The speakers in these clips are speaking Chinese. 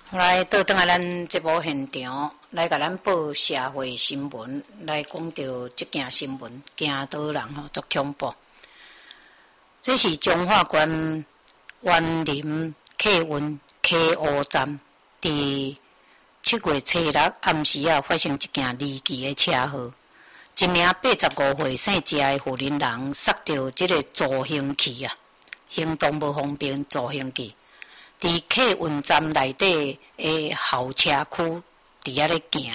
来倒转来咱节目现场，来甲咱报社会新闻，来讲到即件新闻，惊倒人吼足恐怖。这是中华县园林客运客户站，伫7月初6暗时发生一件离奇的车祸。一名85岁姓谢的妇人人刹着即个助行器行动无方便助行器。伫客运站内底的候车区，伫遐咧行。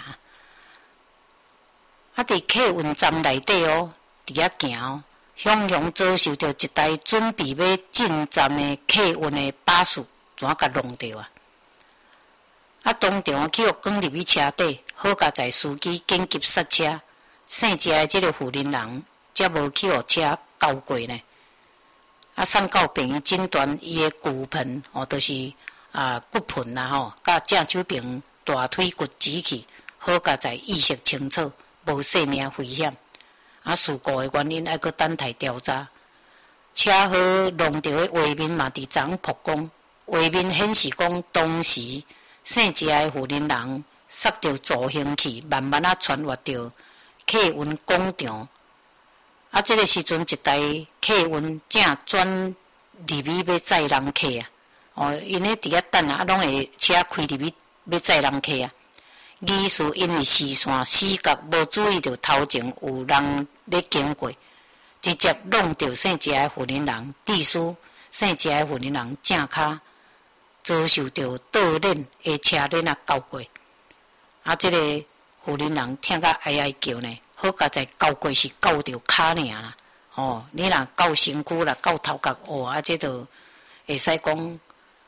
伫客运站内底伫遐行向遭受到一台准备要进站的客运的巴士，怎甲弄着当场去滚入去车底，好佳在司机紧急刹车，姓谢的即个妇人人才无去互车交过呢。送到病院诊断，伊的骨盆就是骨盆甲正手柄大腿骨支气，好佳在意识清楚，无生命危险。事故的原因还阁等待调查。车祸弄到的画面嘛，伫昨昏曝光。画面显示讲，当时姓谢的妇人人刹着助行器，慢慢穿越到客运广场。这个时阵，一台客运正转入去要载人客因咧伫遐等拢会车开入去要载人客疑似因为视线死角无注意到头前有人咧经过，直接弄到姓谢的妇人人，致使姓谢的妇人人正骹遭受到倒链的车链交过。这个妇人人听甲哀哀叫呢。好佳在交过是交着骹尔啦，你若交身躯啦，交头壳这就会使讲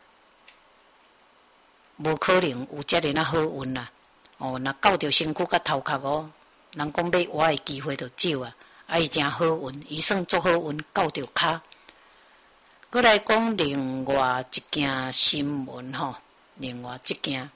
无可能有遮尔好运啦。若交着身躯甲头壳人讲要活的机会就少伊真好运，伊算足好运，交着骹。搁来讲另外一件新闻另外一件。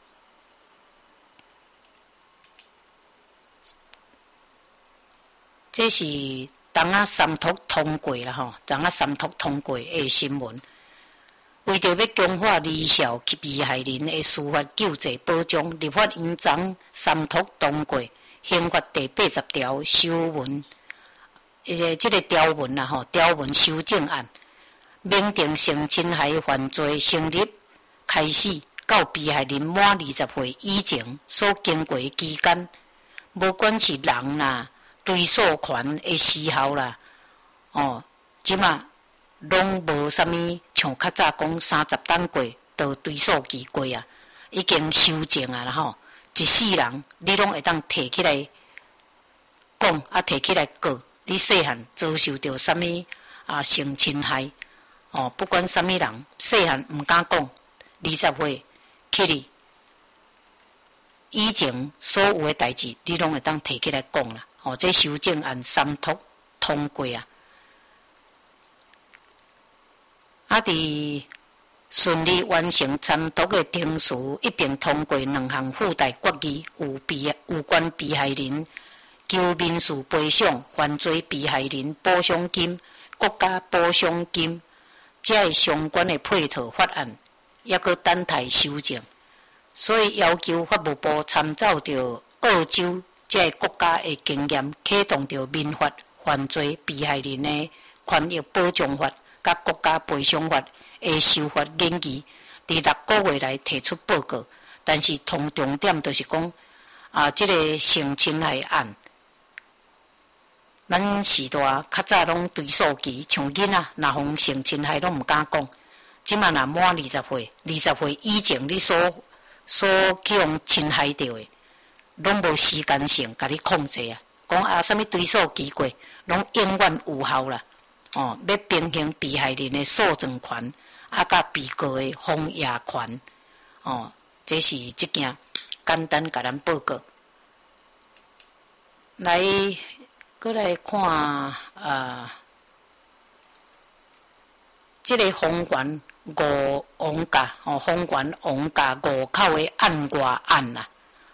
这是东仔三读通过啦东仔三读通过的新闻。为着要强化离校及被害人的司法救济保障，立法院昨三读通过刑法第80条修文，这个条文条文修正案，明定性侵害犯罪成立开始到被害人满20岁以前所经过的期间，无管是人啦。追诉权的时效啦，即马拢无啥物像较早讲30天过到追诉期过已经修正啦一世人你拢会当摕起来讲摕起来告，你细汉遭受到啥物性侵害不管啥物人，细汉毋敢讲，20岁起哩以前所有的代志，你拢会当摕起来讲啦。这修正案三读通过伫顺利完成三读的同时，一并通过2项附带决议，有关被害人求民事赔偿、犯罪被害人补偿金、国家补偿金，这相关的配套法案，也阁等待修正，所以要求法务部参照着澳洲。这国家的经验，启动着民法犯罪被害人的权益保障法、甲国家赔偿法的修法研究，伫6个月内提出报告。但是重点就是讲这个性侵害案，咱时代较早拢追诉期，像囡仔若逢性侵害拢毋敢讲，即马若满20岁，20岁以前你所去互侵害着的。拢无时间性，甲你控制讲啥物追诉期过，拢永远有效啦。要平衡被害人的诉状权，甲被告的防卫权。这是一件简单甲咱报告。来，搁来看这个丰原王家丰原王家5口的案外案啦。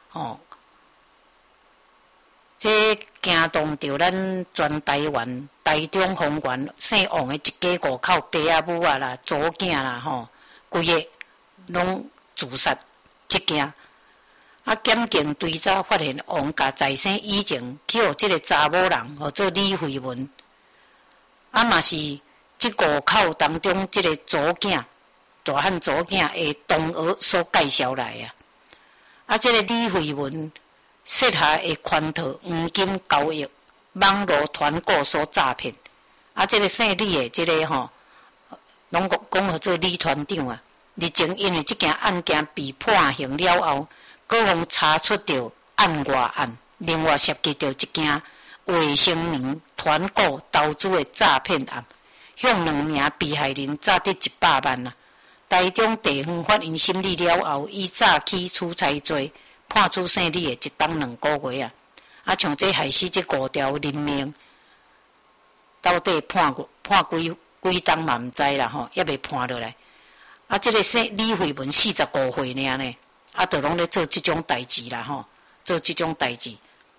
这惊动着咱全台湾、台中、丰原、姓王的一家5口，爸仔母啦、祖囝啦，规个拢自杀即件。检警追查发现，王家在生以前去互即个查某人，号做李慧文，嘛是即5口当中即个祖囝，大汉祖囝的同学所介绍来啊。即个李慧文设下的圈套黄金交易、网络团购所诈骗。即个姓李的即个拢讲号做李团长日前因为即件案件被判刑了后，各方查出着案外案，另外涉及着一件未成年团购投资的诈骗案，向2名被害人诈得100万台中地方法院审理了后，以诈欺取财罪判处姓李的1当2个月像这害死这5条人命，到底判几当嘛毋知啦也未判落来。这个姓李慧文45岁呢，就拢咧做即种代志啦做即种代志。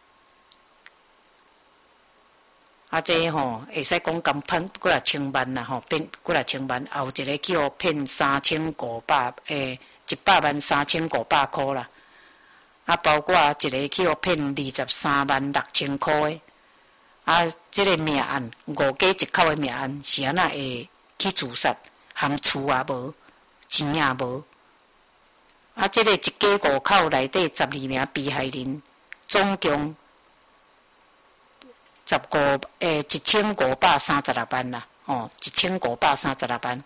这会使讲共判几啊千万啦变几啊千万，后一个去互骗100万3,500块啦。包括一个去互骗23万6千块的。这个命案5家1口的命案是安那会去自杀，含厝也无，钱也无。这个一家5口内底12名被害人，总共1536万啦，1536万。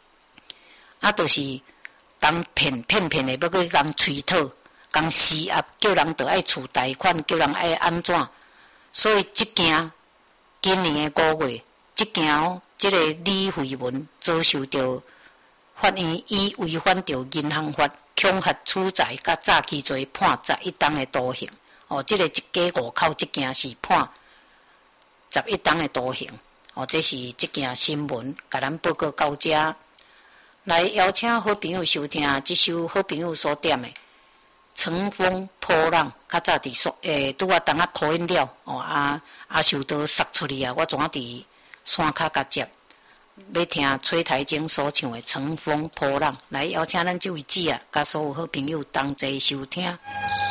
就是讲骗的，要去讲催讨，讲施压，叫人着爱储贷款，叫人爱安怎。所以即件今年的5月，即件即个李慧文遭受到法院以违反着银行法、恐吓取财甲诈欺罪判11当的徒刑。即个一家5口即件是判11当的徒刑。这是即件新闻，甲咱报告到这。来邀请好朋友收听这首好朋友所点的《乘风破浪》。较早伫拄啊当考演了受到杀出去我怎啊伫山骹甲接，要听崔台晶所唱的《乘风破浪》。来邀请咱这位姊甲所有好朋友同齐收听。